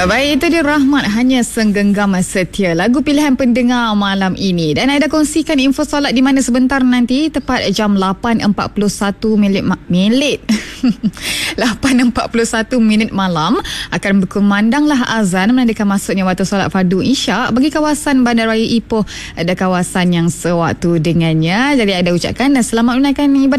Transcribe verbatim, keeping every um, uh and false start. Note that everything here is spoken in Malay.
Baik, itu dia Rahmat Hanya Senggenggam Setia, lagu pilihan pendengar malam ini. Dan Aida kongsikan info solat di mana sebentar nanti tepat jam lapan empat puluh satu minit minit lapan empat puluh satu minit malam akan berkumandanglah azan menandakan masuknya waktu solat fardu Isyak bagi kawasan Bandaraya Ipoh. Ada kawasan yang sewaktu dengannya. Jadi Aida ucapkan selamat menunaikan ibadah